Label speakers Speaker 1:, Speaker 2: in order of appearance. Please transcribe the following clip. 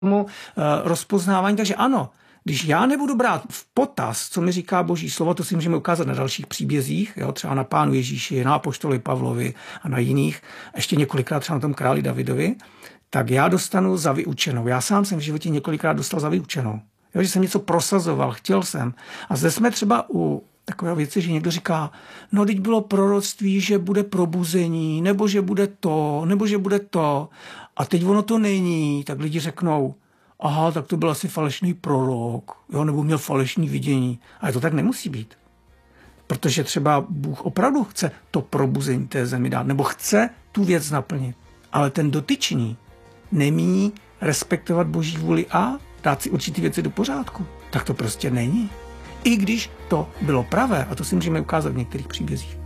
Speaker 1: tomu rozpoznávání. Takže ano, když já nebudu brát v potaz, co mi říká Boží slovo, to si můžeme ukázat na dalších příbězích, jo, třeba na Pánu Ježíši, na apoštoli Pavlovi a na jiných, ještě několikrát třeba na tom králi Davidovi, tak já dostanu za vyučenou. Já sám jsem v životě několikrát dostal za vyučenou. Jo, že jsem něco prosazoval, chtěl jsem. A zde jsme třeba u takové věci, že někdo říká, no teď bylo proroctví, že bude probuzení, nebo že bude to, nebo že bude to. A teď ono to není, tak lidi řeknou, aha, tak to byl asi falešný prorok, jo, nebo měl falešný vidění. Ale to tak nemusí být. Protože třeba Bůh opravdu chce to probuzení té zemi dát, nebo chce tu věc naplnit. Ale ten dotyčný nemí respektovat Boží vůli a dát si určitý věci do pořádku. Tak to prostě není. I když to bylo pravé, a to si můžeme ukázat v některých příbězích.